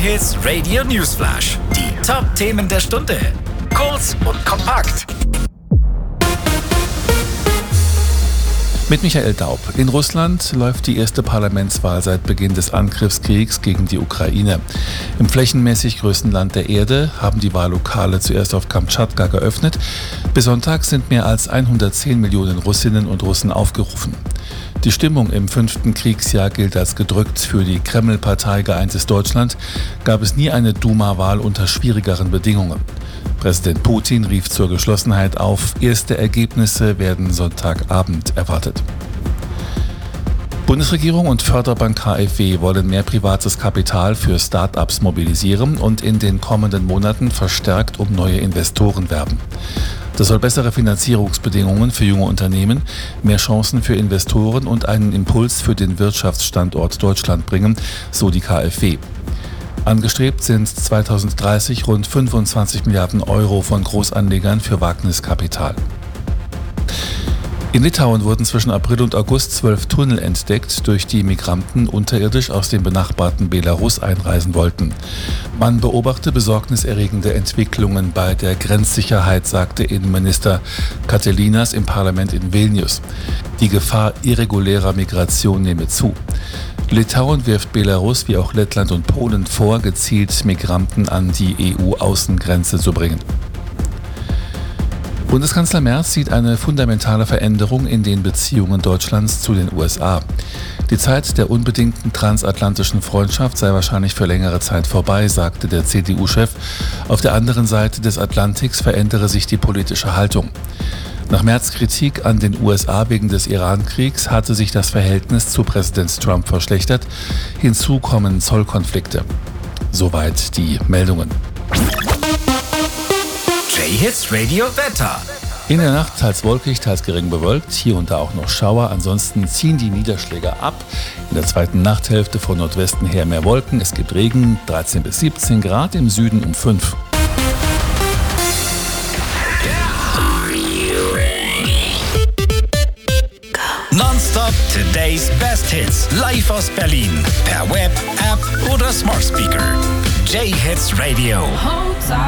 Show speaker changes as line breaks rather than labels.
J-Hits Radio Newsflash. Die Top-Themen der Stunde. Kurz und kompakt.
Mit Michael Daub. In Russland läuft die erste Parlamentswahl seit Beginn des Angriffskriegs gegen die Ukraine. Im flächenmäßig größten Land der Erde haben die Wahllokale zuerst auf Kamtschatka geöffnet. Bis Sonntag sind mehr als 110 Millionen Russinnen und Russen aufgerufen. Die Stimmung im 5. Kriegsjahr gilt als gedrückt. Für die Kreml-Partei Geeintes Deutschland gab es nie eine Duma-Wahl unter schwierigeren Bedingungen. Präsident Putin rief zur Geschlossenheit auf. Erste Ergebnisse werden Sonntagabend erwartet. Bundesregierung und Förderbank KfW wollen mehr privates Kapital für Start-ups mobilisieren und in den kommenden Monaten verstärkt um neue Investoren werben. Das soll bessere Finanzierungsbedingungen für junge Unternehmen, mehr Chancen für Investoren und einen Impuls für den Wirtschaftsstandort Deutschland bringen, so die KfW. Angestrebt sind 2030 rund 25 Milliarden Euro von Großanlegern für Wagniskapital. In Litauen wurden zwischen April und August 12 Tunnel entdeckt, durch die Migranten unterirdisch aus dem benachbarten Belarus einreisen wollten. Man beobachte besorgniserregende Entwicklungen bei der Grenzsicherheit, sagte Innenminister Katelinas im Parlament in Vilnius. Die Gefahr irregulärer Migration nehme zu. Litauen wirft Belarus wie auch Lettland und Polen vor, gezielt Migranten an die EU-Außengrenze zu bringen. Bundeskanzler Merz sieht eine fundamentale Veränderung in den Beziehungen Deutschlands zu den USA. Die Zeit der unbedingten transatlantischen Freundschaft sei wahrscheinlich für längere Zeit vorbei, sagte der CDU-Chef. Auf der anderen Seite des Atlantiks verändere sich die politische Haltung. Nach Merz' Kritik an den USA wegen des Iran-Kriegs hatte sich das Verhältnis zu Präsident Trump verschlechtert. Hinzu kommen Zollkonflikte. Soweit die Meldungen.
J-Hits Radio Wetter.
In der Nacht teils wolkig, teils gering bewölkt, hier und da auch noch Schauer. Ansonsten ziehen die Niederschläge ab. In der zweiten Nachthälfte von Nordwesten her mehr Wolken. Es gibt Regen, 13 bis 17 Grad, im Süden um 5.
Nonstop Today's Best Hits. Live aus Berlin. Per Web, App oder Smart Speaker. J-Hits Radio.